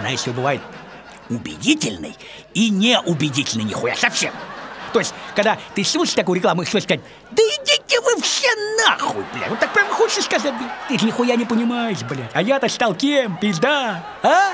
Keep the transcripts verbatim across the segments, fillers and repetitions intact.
она еще бывает убедительной и неубедительной нихуя совсем. То есть, когда ты слушаешь такую рекламу, и хочешь сказать: да идите вы все нахуй, блядь. Вот так прям хочешь сказать, блядь. Ты же нихуя не понимаешь, блядь. А я-то стал кем, пизда, а?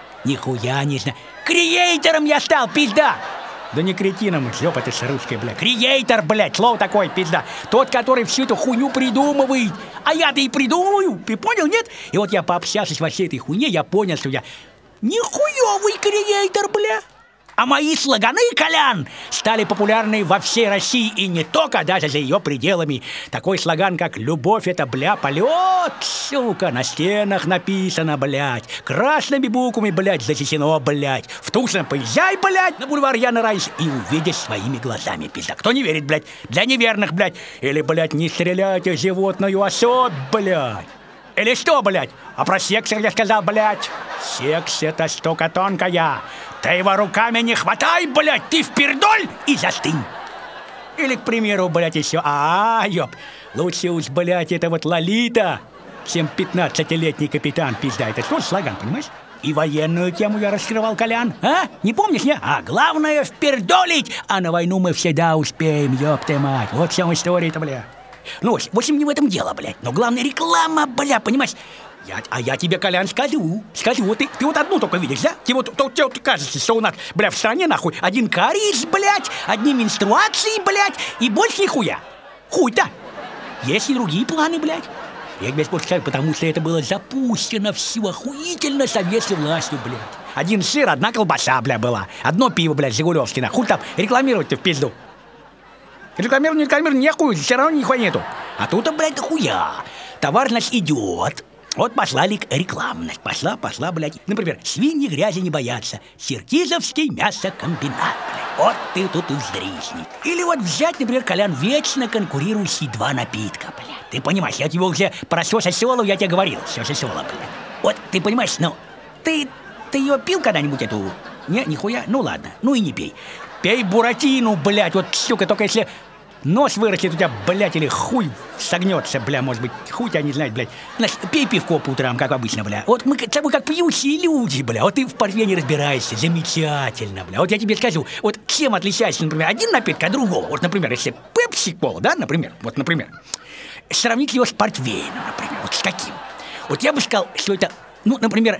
Нихуя не знаю. Креатором я стал, пизда. Да не кретином, ёпа ты с русской, блядь. Креатор, блядь, слово такое, пизда. Тот, который всю эту хуйню придумывает. А я-то и придумываю, ты понял, нет? И вот я, пообщавшись во всей этой хуйне, я понял, что я нихуёвый креатор, бля. А мои слоганы, Колян, стали популярны во всей России и не только, даже за ее пределами. Такой слоган, как «Любовь — это, бля, полет», сука, на стенах написано, блядь. Красными буквами, блядь, зачтено, блядь. В Тушино поезжай, блядь, на бульвар Яны Райс и увидишь своими глазами, пизда. Кто не верит, блядь, для неверных, блядь. Или, блядь, не стреляйте животную особь, блядь. Или что, блядь? А про секс я сказал, блядь. Секс — это штука тонкая. Ты его руками не хватай, блядь, ты впердоль и застынь. Или, к примеру, блядь, еще, а, ёб, лучше уж, блядь, это вот Лолита, чем пятнадцатилетний капитан, пизда. Это тоже слоган, понимаешь? И военную тему я раскрывал, Колян, а? Не помнишь, не? А главное впердолить, а на войну мы всегда успеем, ёб ты мать. Вот в чем история-то, бля. Ну, в общем, не в этом дело, блядь. Но главное реклама, бля, понимаешь? Я, а я тебе, Колян, скажу, скажу, вот ты, ты вот одну только видишь, да? Тебе вот, то, тебе вот кажется, что у нас, бля, в стране, нахуй, один кариес, блядь, одни менструации, блядь, и больше нихуя. Хуй-то. Есть и другие планы, блядь. Я тебе скажу, потому что это было запущено все охуительно советской властью, блядь. Один сыр, одна колбаса, бля, была. Одно пиво, блядь, Жигулевский, нахуй. Хуй там рекламировать-то в пизду. Рекламировать, не рекламировать, нихуй, все равно нихуя нету. А тут-то, блядь, да хуя. Товар, значит, идет. Вот пошла рекламность, пошла, пошла, блядь. Например, свиньи грязи не боятся. Сиркизовский мясокомбинат, блядь. Вот ты тут и вздрисни. Или вот взять, например, Колян, вечно конкурирующие два напитка, блядь. Ты понимаешь, я тебе уже про сёса-сёлу я тебе говорил. Сёса-сёла, блядь. Вот, ты понимаешь, ну, ты, ты ее пил когда-нибудь эту? Не, нихуя? Ну ладно, ну и не пей. Пей буратину, блядь, вот, сука, только если нос вырастет у тебя, блядь, или хуй согнется, бля, может быть, хуй тебя не знает, блядь. Значит, пей пивко по утрам, как обычно, бля. Вот мы с тобой как пьющие люди, бля. Вот ты в портвейне разбираешься, замечательно, бля. Вот я тебе скажу, вот чем отличается, например, один напиток от другого. Вот, например, если пепси-кола, да, например, вот, например, сравнить его с портвейном, например, вот с каким. Вот я бы сказал, что это, ну, например,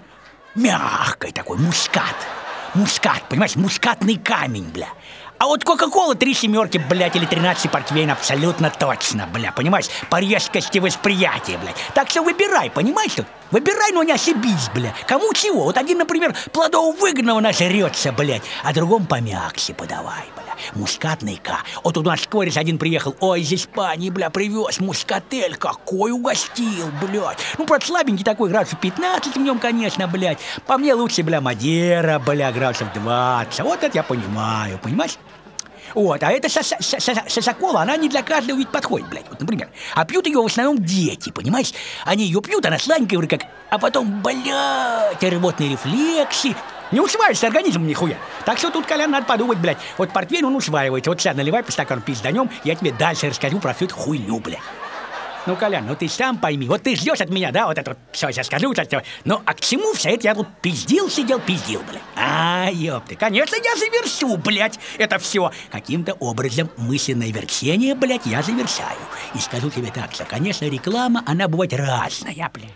мягкий такой мускат. Мускат, понимаешь, мускатный камень, бля. А вот Кока-Кола три семерки, блядь, или тринадцать портвейн абсолютно точно, бля, понимаешь? По резкости восприятия, блядь. Так что выбирай, понимаешь тут? Выбирай, но не ошибись, бля. Кому чего? Вот один, например, плодово-выгодного нажрется, блядь, а другому помягче подавай, бля. Мускатный К. Вот у нас кореш один приехал, ой, из Испании, бля, привез мускатель, какой угостил, блядь. Ну, правда, слабенький такой, градусов пятнадцать в нем, конечно, блядь. По мне лучше, бля, Мадера, бля, градусов двадцать. Вот это я понимаю, понимаешь? Вот, а эта шашакола, она не для каждого ведь подходит, блядь, вот, например. А пьют ее в основном дети, понимаешь? Они ее пьют, она сладенькая, вроде как, а потом, блядь, рвотные рефлексы. Не усваивается организм нихуя. Так что тут, Колян, надо подумать, блядь. Вот портвейн, он усваивается. Вот сейчас наливай по стакану пизданем, я тебе дальше расскажу про всю эту хуйню, блядь. Ну, Колян, ну ты сам пойми. Вот ты ждешь от меня, да, вот это вот, все, сейчас скажу. Ну, а к чему все это я тут пиздил, сидел, пиздил, блядь? А, ёпты, конечно, я завершу, блядь, это все. Каким-то образом мысленное верчение, блядь, я завершаю. И скажу тебе так, что, конечно, реклама, она бывает разная, блядь.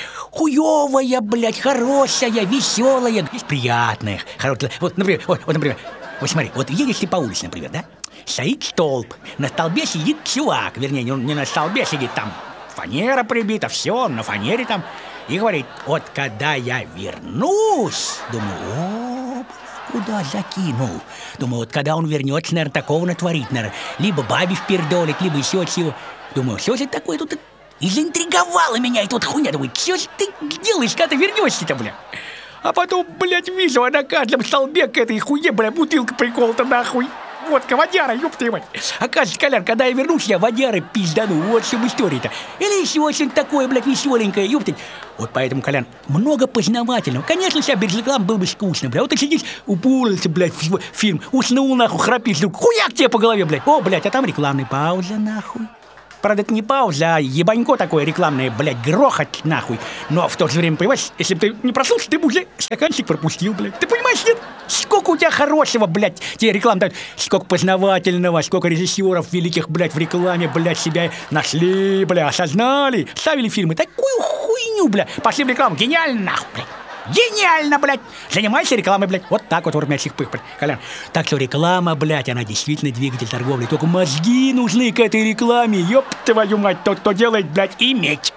Хуёвая, блядь, хорошая, веселая, приятная. Хорошая. Вот, например, вот, вот, например, вот смотри, вот едешь ты по улице, например, да? Стоит столб, на столбе сидит чувак, вернее, не, не на столбе сидит, там фанера прибита, все, на фанере там, и говорит, вот когда я вернусь, думаю, о, куда закинул? Думаю, вот когда он вернется, наверное, такого натворит, наверное, либо бабе впердолит, либо еще чего. Думаю, что же это такое тут? И заинтриговала меня эта вот хуйня, думаю, что же ты делаешь, когда ты вернешься-то, бля? А потом, блядь, вижу, а на каждом столбе к этой хуйне, бля, бутылка приколота нахуй. Водка, водяра, ёб твою мать. Оказывается, Колян, когда я вернусь, я водяры пиздану. Вот в чем история-то. Или еще что-нибудь такое, блядь, веселенькое, ёптать. Вот поэтому, Колян, много познавательного. Конечно, себя без рекламы было бы скучно, блядь. Вот ты сидишь, упорился, блядь, в фильм, уснул, нахуй, храпишь, вдруг хуяк тебе по голове, блядь. О, блядь, а там рекламная пауза, нахуй. Правда, это не пауза, а ебанько такое рекламное, блядь, грохот нахуй. Но в то же время, понимаешь, если бы ты не прослушал, ты бы уже стаканчик пропустил, блядь. Ты понимаешь, нет? Сколько у тебя хорошего, блядь, тебе реклам дают, сколько познавательного, сколько режиссеров великих, блядь, в рекламе, блядь, себя нашли, блядь, осознали, ставили фильмы. Такую хуйню, блядь, пошли в рекламу. Гениально, нахуй, блядь. Гениально, блядь! Занимайся рекламой, блядь. Вот так вот, урмящих пых, блядь. Колян. Так что реклама, блядь, она действительно двигатель торговли. Только мозги нужны к этой рекламе. Ёб твою мать, тот, кто делает, блядь, иметь.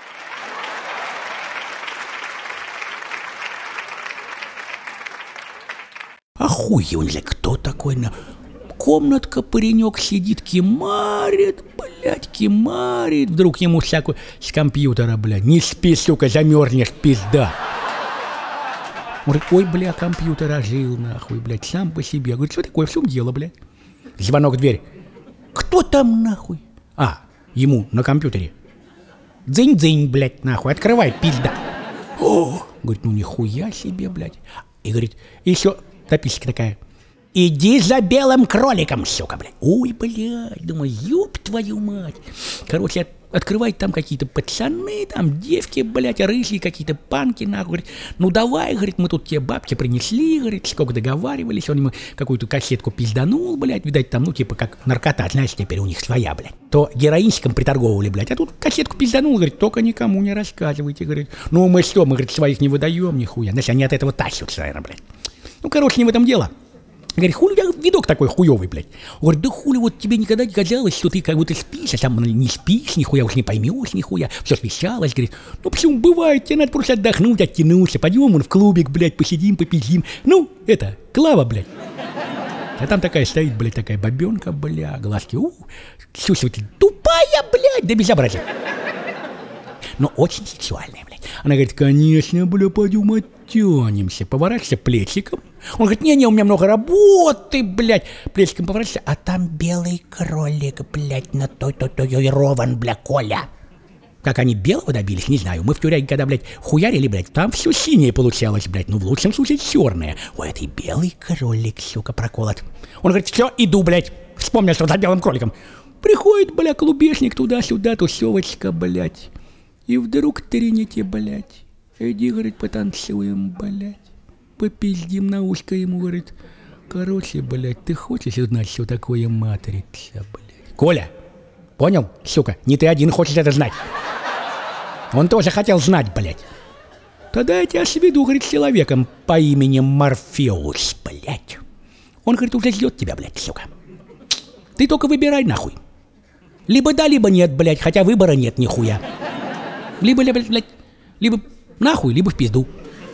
А хуй он, блядь, кто такой на... Комнатка, паренек сидит, кимарит, блядь, кимарит. Вдруг ему всякую с компьютера, блядь. Не спи, сука, замерзнешь, пизда. Он говорит, ой, бля, компьютер ожил, нахуй, блядь, сам по себе. Я говорю, что такое, в чем дело, блядь? Звонок в дверь. Кто там, нахуй? А, ему на компьютере. Дзынь-дзынь, блядь, нахуй, открывай, пизда. О, говорит, ну нихуя себе, блядь. И говорит, еще записка такая. Иди за белым кроликом, сука, блядь. Ой, блядь, думаю, ёб твою мать. Короче, от, открывает там какие-то пацаны, там девки, блядь, рыжие какие-то панки, нахуй. Говорит, ну давай, говорит, мы тут тебе бабки принесли, говорит, сколько договаривались. Он ему какую-то кассетку пизданул, блядь, видать, там, ну, типа, как наркота, знаешь, теперь у них своя, блядь. То героинчиком приторговывали, блядь, а тут кассетку пизданул, говорит, только никому не рассказывайте, говорит. Ну, мы что, мы, говорит, своих не выдаем, нихуя. Значит, они от этого тащатся, наверное, блядь. Ну, короче, не в этом дело. Говорит, хули у тебя видок такой хуёвый, блядь. Он говорит, да хули, вот тебе никогда не казалось, что ты как будто спишь, а сам не спишь, нихуя уж не поймешь, нихуя. Все смещалось, говорит, ну почему бывает, тебе надо просто отдохнуть, оттянуться, пойдем вон в клубик, блядь, посидим, попиздим. Ну, это, Клава, блядь. А там такая стоит, блядь, такая бабенка, бля, глазки, у, чувствуете, тупая, блядь, да безобразие. Но очень сексуальная, блядь. Она говорит, конечно, бля, пойдем оттянемся. Поворачивайся плечиком. Он говорит, не-не, у меня много работы, блядь. Плечиком поворачивайся, а там белый кролик, блядь, на той-той-той-рован, бля, Коля. Как они белого добились, не знаю. Мы в тюряге, когда, блядь, хуярили, блядь, там все синее получалось, блядь. Ну, в лучшем случае, черное. Ой, это и белый кролик, сука, проколот. Он говорит, все, иду, блядь. Вспомнил, что за белым кроликом. Приходит, бля, клубешник туда-сюда, тусевочка, блядь. И вдруг тренете, блядь. Иди, говорит, потанцуем, блядь. Попиздим на ушко ему, говорит. Короче, блядь, ты хочешь узнать, что такое матрица, блядь? Коля, понял, сука, не ты один хочешь это знать. Он тоже хотел знать, блядь. Тогда я тебя сведу, говорит, с человеком по имени Морфеус, блядь. Он, говорит, уже ждет тебя, блядь, сука. Ты только выбирай, нахуй. Либо да, либо нет, блядь, хотя выбора нет, нихуя. Либо, блядь, блядь, либо нахуй, либо в пизду.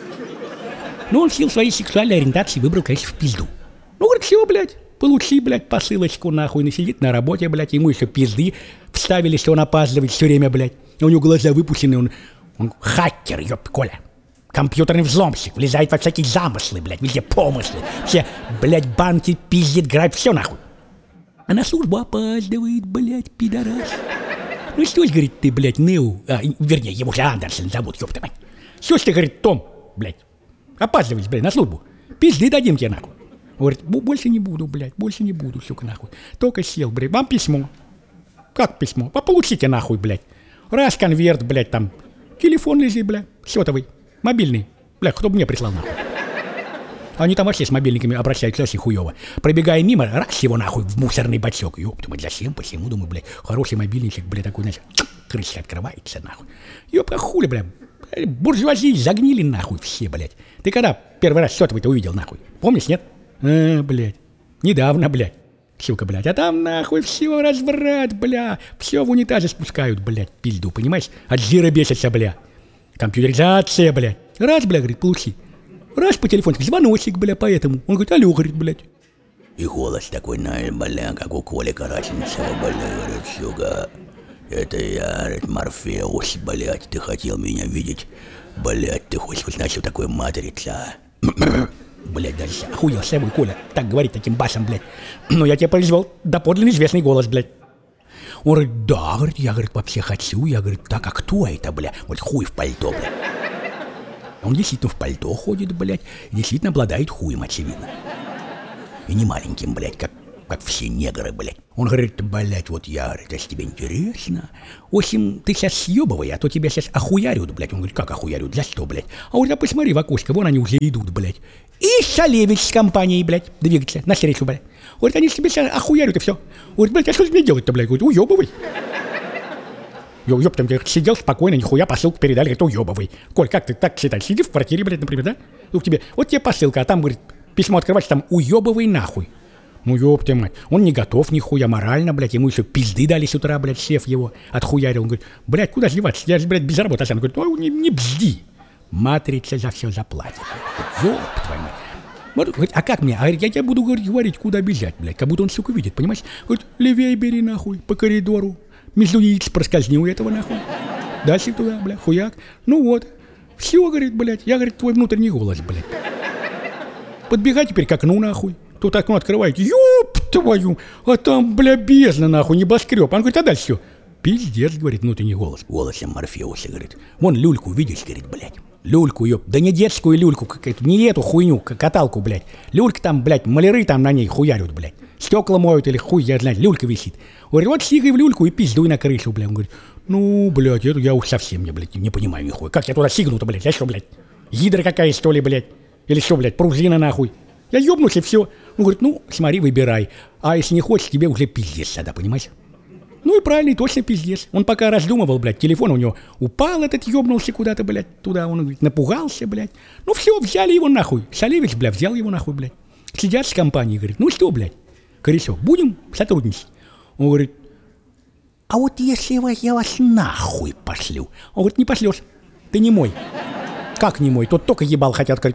Ну, он в силу своей сексуальной ориентации выбрал, конечно, в пизду. Ну, говорит, все, блядь, получи, блядь, посылочку, нахуй, он сидит на работе, блядь, ему еще пизды вставили, что он опаздывает все время, блядь. У него глаза выпущены, он, он хакер, ёпт, Коля. Компьютерный взломщик, влезает во всякие замыслы, блядь, везде помыслы. Все, блядь, банки пиздит, грабит, все нахуй. А на службу опаздывает, блядь, пидорас. Ну что ж, говорит, ты, блядь, Неу, а, вернее, его же Андерсон зовут, ёпта мать. Что ж ты, говорит, Том, блядь, опаздываешь, блядь, на службу. Пизды дадим тебе, нахуй. Говорит, больше не буду, блядь, больше не буду, сука, нахуй. Только сел, блядь, вам письмо. Как письмо? А получите, нахуй, блядь. Раз конверт, блядь, там, телефон лежит, блядь, сотовый, мобильный. Блядь, кто бы мне прислал, нахуй. Они там вообще с мобильниками обращаются очень хуёво. Пробегая мимо, раз его нахуй в мусорный бачок. Ёб ты мать, зачем, почему, думаю, блядь, хороший мобильничек, блядь, такой, знаешь, крышка открывается, нахуй. Ёб, как хули, блядь, буржуазии загнили, нахуй, все, блядь. Ты когда первый раз сотовый-то увидел, нахуй? Помнишь, нет? А, блядь, недавно, блядь, сука, блядь. А там, нахуй, все разврат, бля, все в унитазе спускают, блядь, пизду, понимаешь? От жира бесятся, бля. Компьютеризация, блядь. Раз, бля, говорит, получи. Раз по телефону, звоночек, бля, поэтому. Он говорит, алло, говорит, блядь. И голос такой, наверное, бля, как у Коли Караченцева, бля, говорит, сука, это я, говорит, Морфеус, блядь, ты хотел меня видеть, блядь, ты хочешь узнать, что такое матрица, блядь, даже охуел с собой, Коля, так говорит таким басом, блядь, но я тебе произвел доподлинно известный голос, блядь. Он говорит, да, говорит, я, говорит, вообще хочу, я, говорит, так, а кто это, бля, вот хуй в пальто, блядь. Он действительно в пальто ходит, блядь, и действительно обладает хуем, очевидно. И не маленьким, блядь, как как все негры, блядь. Он говорит, блядь, вот я, говорит, если тебе интересно, в общем, ты сейчас съебывай, а то тебя сейчас охуярют, блядь. Он говорит, как охуярют, за что, блядь? А он говорит, а посмотри в окошко, вон они уже идут, блядь. И Шалевич с компанией, блядь, двигается навстречу, блядь. Говорит, они тебе сейчас охуярят и все. Говорит, блядь, а что мне делать-то, блядь? Говорит, уебывай. Ё, ёб, там я сидел спокойно, нихуя, посылку передали, говорит, уебывай. Коль, как ты так считаешь? Сиди в квартире, блядь, например, да? Ну, тебе, вот тебе посылка, а там, говорит, письмо открываешь, там уебывай нахуй. Ну, ёб ты мать, он не готов нихуя морально, блядь, ему еще пизды дали с утра, блядь, шеф его отхуярил. Он говорит, блядь, куда сливаться, я же, блядь, без работы. Он говорит, ой, не, не бзди, матрица за все заплатит. Ёб твою мать. Вот, говорит, а как мне? А я тебе буду говорить, говорить, куда бежать, блядь, как будто он, сука, видит, понимаешь? Говорит, левее бери, нахуй, по коридору, между яиц проскользни у этого, нахуй. Дальше туда, блядь, хуяк. Ну вот, все, говорит, блядь, я, говорит, твой внутренний голос, блядь. Подбегай теперь к окну, нахуй. Тут окно открываете, ёб твою, а там, бля, бездна, нахуй, небоскреб. Он говорит, а дальше все. Пиздец, говорит, внутренний голос. Голосом Морфеуса, говорит. Вон люльку видишь, говорит, блядь. Люльку, ёб, да не детскую люльку, какая-то, не эту хуйню, каталку, блядь. Люлька там, блядь, маляры там на ней хуярят, блядь. Стекла моют или хуй, я знаю, люлька висит. Говорит, вот сигай в люльку и пиздуй на крышу, блядь. Он говорит, ну, блядь, эту я уж совсем, не, блядь, не понимаю нихуя. Как я туда сигну-то, блядь, я что, блядь, гидра какая, что ли, блядь? Или что, блядь, пружина, нахуй? Я ёбнусь и все. Он говорит, ну, смотри, выбирай. А если не хочешь, тебе уже пиздец тогда, понимаешь? Ну и правильно, и точно пиздец. Он пока раздумывал, блядь, телефон у него упал этот, ёбнулся куда-то, блядь, туда. Он, говорит, напугался, блядь. Ну все, взяли его нахуй. Шалевич, блядь, взял его нахуй, блядь. Сидят с компанией, говорит, ну что, блядь, Коресов, будем сотрудничать? Он говорит, а вот если я вас нахуй пошлю? Он говорит, не пошлешь, ты не мой. Как не мой? Тут только ебал хотят сказать.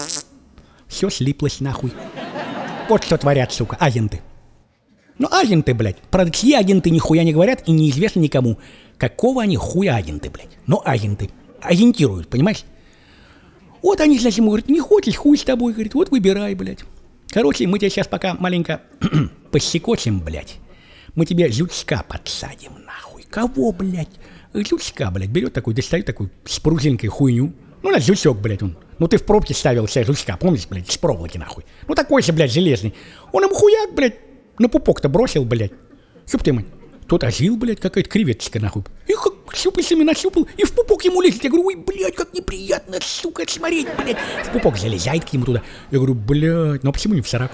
Все слиплось нахуй. Вот что творят, сука, агенты. Ну, агенты, блядь. Правда, чьи агенты нихуя не говорят и неизвестно никому. Какого они хуя агенты, блядь. Ну, агенты. Агентируют, понимаешь? Вот они, значит, ему говорят, не хочешь, хуй с тобой, говорит, вот выбирай, блядь. Короче, мы тебя сейчас пока маленько посекочем, блядь. Мы тебе жучка подсадим, нахуй. Кого, блядь? Жучка, блядь, берет такой, достает такую с пружинкой хуйню. Ну, на жучок, блядь, он. Ну, ты в пробке ставил себе жучка, помнишь, блядь, с проволоки, нахуй. Ну, такой же, блядь, железный. Он ему хуяк, блядь, на пупок-то бросил, блядь. Чтоб ты, мать. Тот ожил, блядь, какая-то креветочка, нахуй. И как щупальцами нащупал, и в пупок ему лезет. Я говорю, ой, блядь, как неприятно, сука, смотреть, блядь. В пупок залезает к нему туда. Я говорю, блядь, ну а почему не в сраку?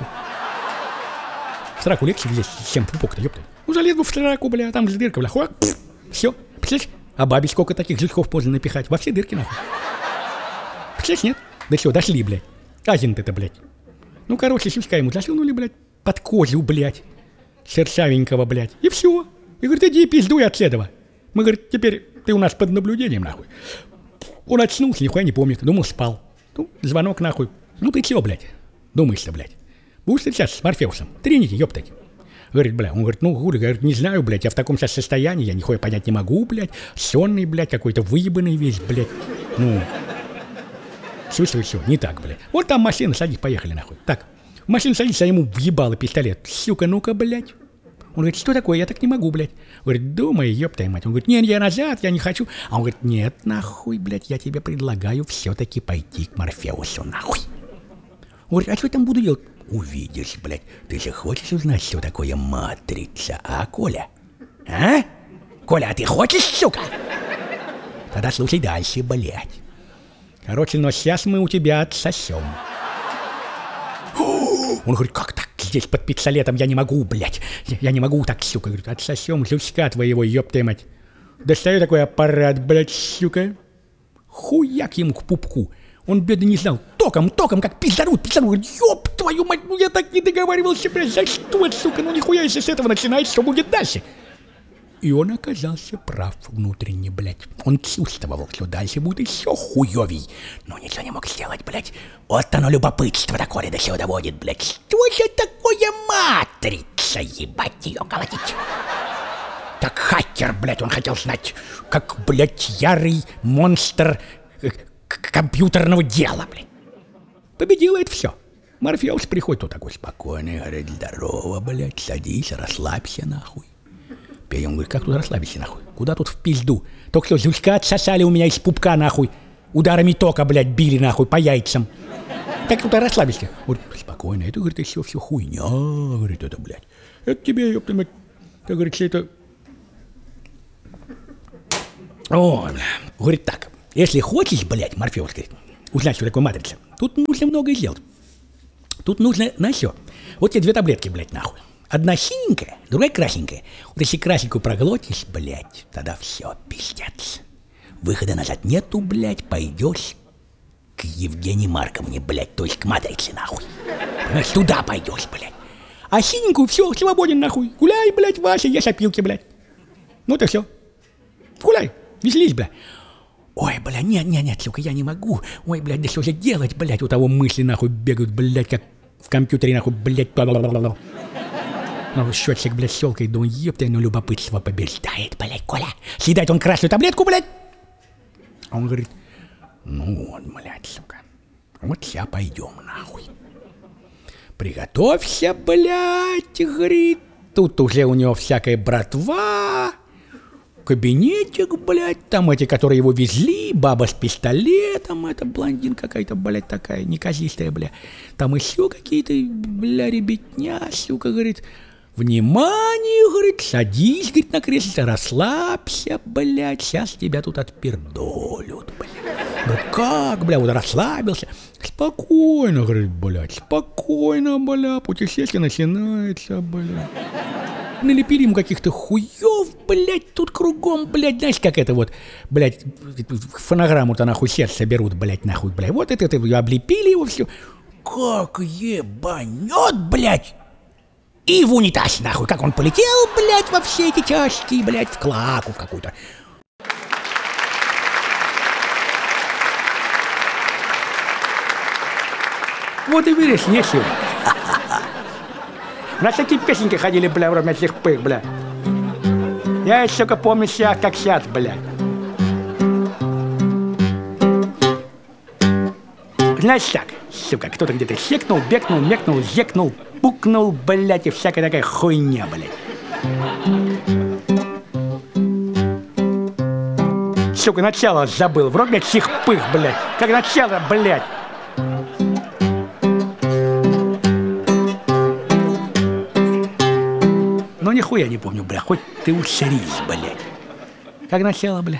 В сраку легче влезть, чем в пупок-то, ёпта. Ну, залез бы в сраку, блядь, там же дырка, блядь, хуак. Все, представляешь? А бабе сколько таких жучков поздно напихать? Во все дырки, нахуй. Представляешь, нет? Да все, дошли, блядь. Агент-то, блядь. Ну, короче, щучка ему засунули, блядь, под кожу, блядь. Шершавенького, блядь. И все. И говорит, иди пиздуй от этого. Мы, говорит, теперь ты у нас под наблюдением, нахуй. Он очнулся, нихуя не помнит. Думал, спал. Ну, звонок, нахуй. Ну, ты чего, блядь? Думаешь-то, блядь. Будешь сейчас с Морфеусом? Тринити, ёптать. Говорит, бля, он говорит, ну, говорит, говорит, не знаю, блядь, я в таком сейчас состоянии, я нихуя понять не могу, блядь. Сонный, блядь, какой-то выебанный весь, блядь. Ну... Слышь, все, не так, блядь. Вот там машина, садись, поехали, нахуй. Так, в машину садись, а ему въебало пистолет. Сука, ну-ка, блядь. Он говорит, что такое, я так не могу, блядь. Говорит, думай, ёпта мать. Он говорит, нет, я назад, я не хочу. А он говорит, нет, нахуй, блядь, я тебе предлагаю все-таки пойти к Морфеусу, нахуй. Он говорит, а что я там буду делать? Увидишь, блядь. Ты же хочешь узнать, что такое матрица, а, Коля? А? Коля, а ты хочешь, сука? Тогда слушай дальше, блядь. Короче, но сейчас мы у тебя отсосем. Он говорит, как так? Здесь под пистолетом я не могу, блядь. Я не могу так, сука. Говорит, отсосем жучка твоего, ёпта мать. Достаю такой аппарат, блядь, сука. Хуяк ему к пупку. Он, бедный, не знал. Током, током, как пиздарут, пиздарут. Говорит, ёб твою мать, ну я так не договаривался, блядь. За что, сука? Ну нихуя, если с этого начинается, что будет дальше? И он оказался прав внутренне, блядь. Он чувствовал, что дальше будет еще хуёвей. Но ничего не мог сделать, блядь. Вот оно любопытство такое до сюда доводит, блядь. Что же такое матрица, ебать ее колотить? Как хакер, блядь, он хотел знать. Как, блядь, ярый монстр э, компьютерного дела, блядь. Победило это все. Морфеус приходит, тут такой спокойный, говорит, здорово, блядь, садись, расслабься, нахуй. Он говорит, как тут расслабиться, нахуй? Куда тут в пизду? Только что жучка отсосали у меня из пупка, нахуй. Ударами тока, блядь, били, нахуй, по яйцам. Так тут расслабишься. Вот, спокойно, это, говорит, все, все хуйня, говорит, это, блядь. Это тебе, ёпта мать, как говорится, это... О, бля. Говорит так, если хочешь, блядь, Морфеус, говорит, узнать, что такое матрица, тут нужно многое сделать. Тут нужно на все. Вот тебе две таблетки, блядь, нахуй. Одна синенькая, другая красненькая. Вот если красненькую проглотишь, блядь, тогда все, пиздец. Выхода назад нету, блядь, пойдешь к Евгении Марковне, блядь, то есть к матрице, нахуй. Понимаешь, туда пойдешь, блядь. А синенькую, все, свободен, нахуй. Гуляй, блядь, Вася, ешь опилки, блядь. Ну это все. Гуляй, веселись, блядь. Ой, бля, нет, нет, нет, сука, я не могу. Ой, блядь, да что же делать, блядь, у того мысли, нахуй, бегают, блядь, как в компьютере, нахуй, блядь, бла-бла-бла-бла. Ну, счетчик, блядь, щелкает, думаю, епта, ну, любопытство побеждает, блядь, Коля. Съедает он красную таблетку, блядь. А он говорит, ну вот, блядь, сука, вот сейчас пойдем, нахуй. Приготовься, блядь, говорит. Тут уже у него всякая братва. Кабинетик, блядь, там эти, которые его везли, баба с пистолетом, это блондин какая-то, блядь, такая, неказистая, бля. Там еще какие-то, бля, ребятня, сука, говорит, внимание, говорит, садись, говорит, на кресло, расслабься, блядь, сейчас тебя тут отпердолют, блядь. Говорит, как, бля, вот расслабился. Спокойно, говорит, блядь, спокойно, бля, путешествие начинается, бля. Налепили ему каких-то хуев, блядь, тут кругом, блядь, знаешь, как это вот, блядь, фонограмму-то нахуй сердце берут, блядь, нахуй, блядь, вот это, это облепили его все, как ебанет, блядь, и в унитаз, нахуй, как он полетел, блядь, во все эти части, блядь, в клаку в какую-то. Вот и видишь, не сил. На такие песенки ходили, бля, вроде этих пых, бля. Я еще только помню себя, как сейчас, бля. Знаешь так, сука, кто-то где-то секнул, бекнул, мекнул, зекнул, пукнул, блядь, и всякая такая хуйня, блядь. Сука, начало забыл, вроде этих пых, блядь. Как начало, блядь. Ну, нихуя не помню, бля, хоть ты усрись, блядь. Как начало, бля.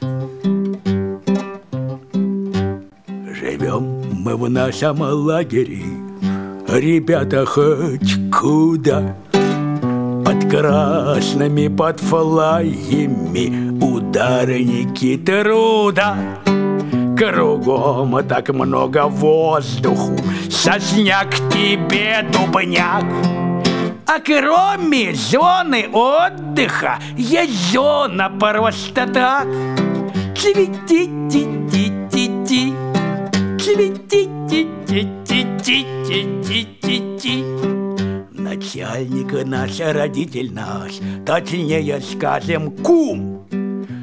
Живем мы в нашем лагере, ребята, хоть куда. Под красными, под флагами ударники труда. Кругом так много воздуху, сосняк тебе дубняк. А кроме зоны отдыха есть зона просто так. Цвети-ти-ти-ти-ти, цвети-ти-ти-ти-ти-ти-ти. Начальник наш, родитель наш, точнее скажем, кум.